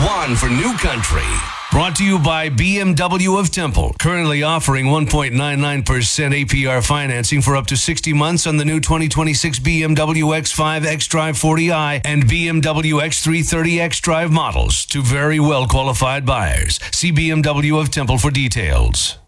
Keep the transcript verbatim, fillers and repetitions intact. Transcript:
one for New Country. Brought to you by B M W of Temple. Currently offering one point nine nine percent A P R financing for up to sixty months on the new twenty twenty-six B M W X five xDrive forty i and B M W X three thirty xDrive models to very well qualified buyers. See B M W of Temple for details.